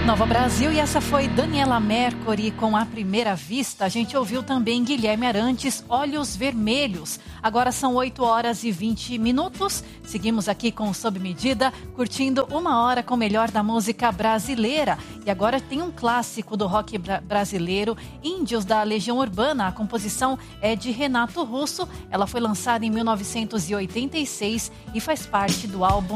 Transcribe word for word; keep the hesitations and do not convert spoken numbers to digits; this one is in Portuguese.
Nova Brasil, e essa foi Daniela Mercury com A Primeira Vista. A gente ouviu também Guilherme Arantes, Olhos Vermelhos. Agora são oito horas e vinte minutos. Seguimos aqui com Sob Medida, curtindo uma hora com o melhor da música brasileira. E agora tem um clássico do rock bra- brasileiro, Índios da Legião Urbana. A composição é de Renato Russo. Ela foi lançada em mil novecentos e oitenta e seis e faz parte do álbum